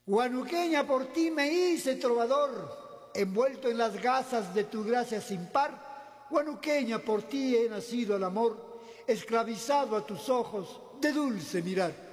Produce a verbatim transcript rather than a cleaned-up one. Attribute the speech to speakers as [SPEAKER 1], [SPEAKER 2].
[SPEAKER 1] Guanuqueña, por ti me hice trovador, envuelto en las gasas de tu gracia sin par. Guanuqueña, por ti he nacido al amor, esclavizado a tus ojos de dulce mirar.